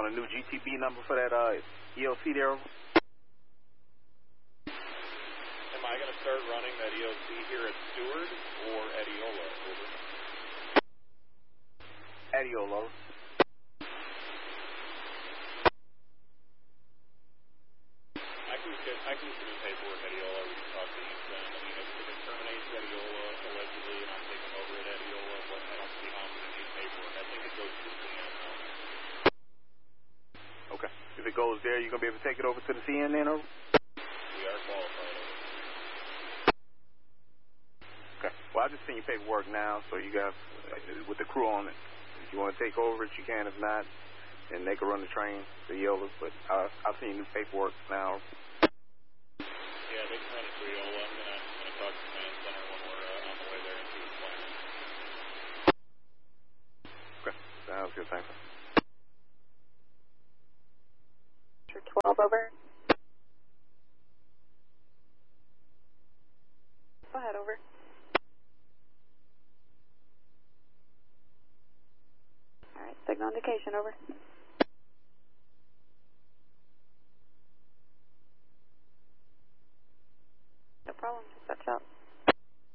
want a new GTB number for that EOC there? Am I going to start running that EOC here at Stewart or at Eola? Over. At Eola. I can submit paperwork at Eola. We can talk to you then. I mean, if it terminates at Eola allegedly and I'm taking over it at Eola, but I don't see how I'm going to need paperwork. I think it goes to the CN now. Okay. If it goes there, you're going to be able to take it over to the CN then, or? We are qualified. Okay. Well, I'll just send you paperwork now, so you guys, with the crew on it. If you want to take over it, you can. If not, then they can run the train to Eola. But I'll send you new paperwork now. Yeah, they can run it to Eola. I'm gonna talk to Command Center when we're on the way there and see the plan. Okay. Sounds good. Thanks. 12 over. Go ahead, over. All right, signal indication, over.